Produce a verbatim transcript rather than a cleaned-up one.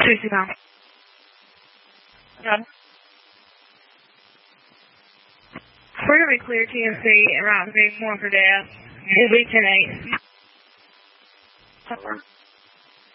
Tracy Brown. Yeah. We're going to be clear T M C around being one for death. We'll be ten eight.